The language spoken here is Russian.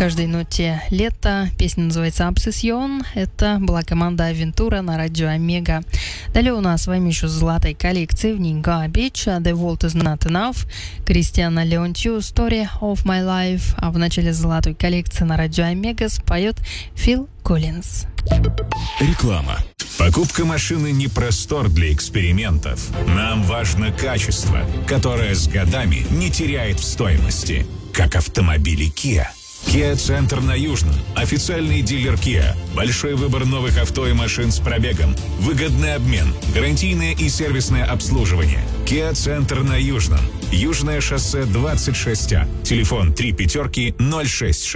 каждой ноте лета. Песня называется «Obsession». Это была команда «Авентура» на радио «Омега». Далее у нас с вами еще золотой коллекции в ней «Garbage», «The World is Not Enough», Кристиана Леонтью «Story of My Life», а в начале золотой коллекции на радио «Омега» споет Фил Коллинз. Реклама. Покупка машины не простор для экспериментов. Нам важно качество, которое с годами не теряет в стоимости, как автомобили Kia. Kia-центр на Южном. Официальный дилер Kia. Большой выбор новых авто и машин с пробегом. Выгодный обмен. Гарантийное и сервисное обслуживание. Kia-центр на Южном. Южное шоссе 26А. Телефон 3 5 066.